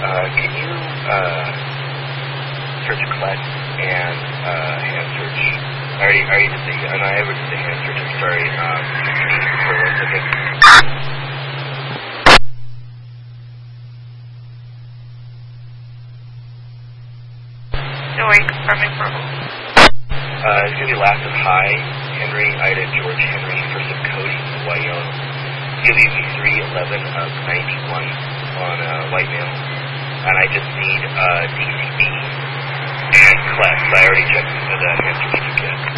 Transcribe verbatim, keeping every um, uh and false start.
Uh, can you uh, search Clet and uh, hand search? I already, I already did the, and I already did the hand search. I'm sorry. Um, can you for one second? No way, confirming for who? Uh, it's going to be last of High, Henry, Ida, George, Henry, first of Cody, Wyoming. You leave me three eleven of ninety-one on uh, white mail. And I just need uh, D C B and Clet. I already checked into the hand search you get.